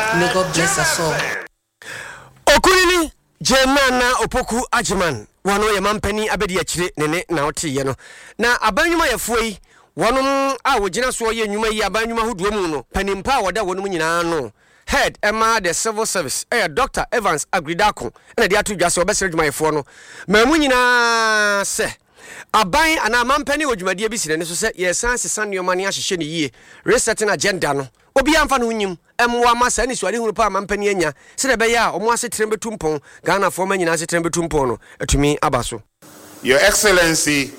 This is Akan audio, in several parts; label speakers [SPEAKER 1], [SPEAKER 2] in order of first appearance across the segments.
[SPEAKER 1] May God bless us all.
[SPEAKER 2] Okunini Jemana Opoku Ajiman wano ya mampeni abedi ya chile nene na oti yano na abanyuma ya fuei wano wajina suwa ye nyuma ya abanyuma hudu muno panimpa wada wano nyina ano head Emma the civil service Dr. Evans Agridako ena dia tu jase obesere juma yefo no mamu nyina se aban ana mampeni wajumadi ebisi ne so se yesan sesan nneoma ahihye ne yie resetting agenda no obi amfa no nyim emwa masa ni swali hunu pa mampani anya se de be ya omo ase trembe tumpon Ghana fo manyina ase trembe tumpon no etumi abaso.
[SPEAKER 3] Your Excellency,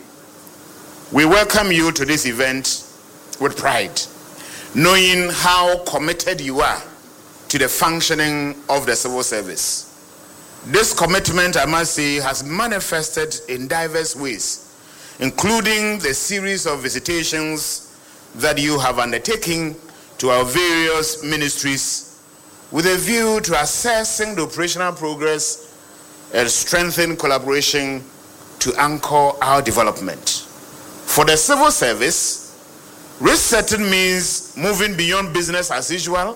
[SPEAKER 3] we welcome you to this event with pride, knowing how committed you are to the functioning of the civil service. This commitment, I must say, has manifested in diverse ways, including the series of visitations that you have undertaken to our various ministries with a view to assessing the operational progress and strengthen collaboration to anchor our development. For the civil service, resetting means moving beyond business as usual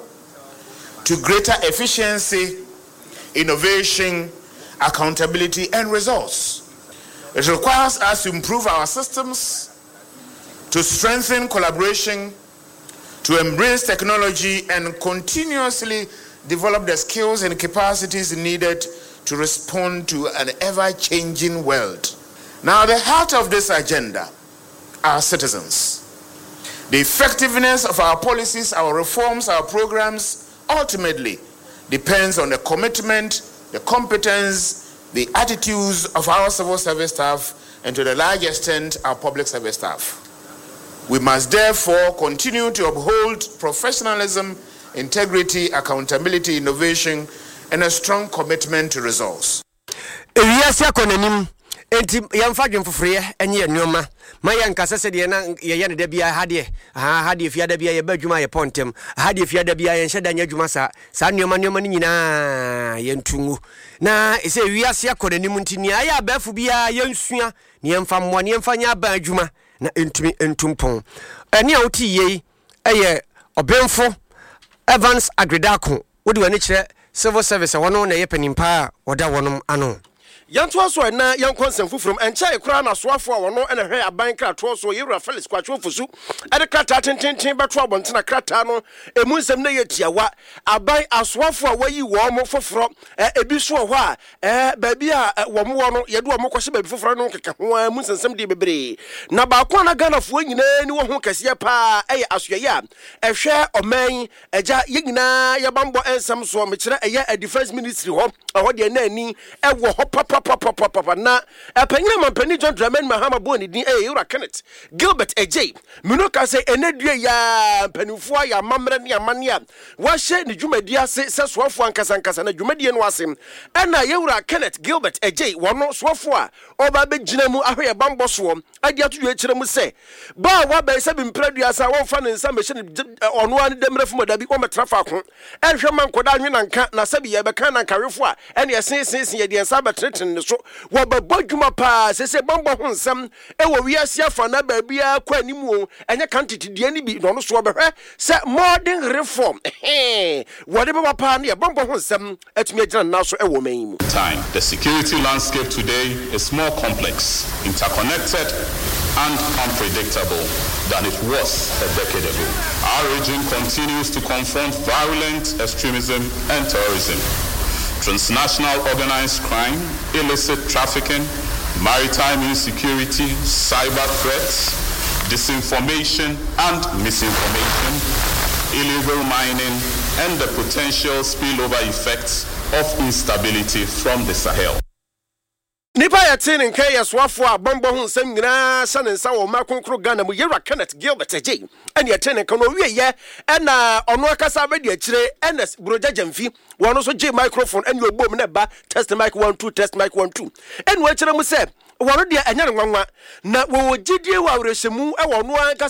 [SPEAKER 3] to greater efficiency, innovation, accountability, and results. It requires us to improve our systems, to strengthen collaboration, to embrace technology, and continuously develop the skills and capacities needed to respond to an ever-changing world. Now, the heart of this agenda are citizens. The effectiveness of our policies, our reforms, our programs ultimately depends on the commitment, the competence, the attitudes of our civil service staff, and to the large extent, our public service staff. We must therefore continue to uphold professionalism, integrity, accountability, innovation, and a strong commitment to results.
[SPEAKER 2] Enti yamfa dwemfofre enye nneoma maya nkasa se de na ye ne da bia hade fiada bia ye badwuma ye pontem hade fiada bia ye nheda nya dwuma sa nneoma ni nyina ye ntungu na ese wiase akonanim ntini aya abafu bia ye nsua ne yemfa mmo ne yemfa nya ba adwuma na entumi entumpon ene a woti ye eye obemfo Evans Agridako wodi wani kire civil service wono na ye panimpa woda wonom ano yanto aso na yankonsem fufurum encha ekura na soafo a wono na hwe aban krato so yewura Felix Kwacho fusu ede krata tenten beto abontena krata no emu nsem na yetiawa aban asoafo a wayi wo mo foforo ebi so ho a baabi a wo mo no yedo wo mo kwhye baabi foforo no keka ho emu nsem de bebre na ba kwa na Ghana fo nyina ni wo ho kase pa asoye a ehwe oman eja yenyina yebambo ensem so me kire a defense ministry ho de na ani ewo ho papa na apanyina mampani John Dramani Mahama boni din Yura Kenneth Gilbert Ejay minuka say enedue ya panifo ya mamre ne amane a wahye ne dwumadi ase sesoafo ankasa na dwumadi no ase na Yura Kenneth Gilbert Ejay wono soafo a oba begina mu ahwe bambo so ade atodu ekire mu se ba wa ba se bimpradua sa wonfa ne nsa mehye ono an demrefo modabi o metrafa ko ehwe mankoda anwena nka na sabi ye beka na nkarefo a ene yesensen ye de nsa betreten so wababodwuma pa sese bambo ho nsem wo wiase afa na baabia kwa animu enye kantitidie ni bi no so obehwe se modern reform wode baba pa na bambo ho nsem atumi agina na so wo man.
[SPEAKER 4] Time the security landscape today is more complex, interconnected and unpredictable than it was a decade ago. Our region continues to confront violent extremism and terrorism, transnational organized crime, illicit trafficking, maritime insecurity, cyber threats, disinformation and misinformation, illegal mining, and the potential spillover effects of instability from the Sahel.
[SPEAKER 2] Nipa ya tini nke ya swafo a bambo ho nsem nyina sane nsa wo makonkro Ghana mu Yewura Kenneth Gilbert Ejay ene ya tini nka no wieye ena ono akasa abedi akire ena broja jamfi wono so je microphone ene obom na ba test mic 1 2 test mic 1 2 ene wa akire mu se wono de enya nwanwa na wo gidie wa awrehemu e wono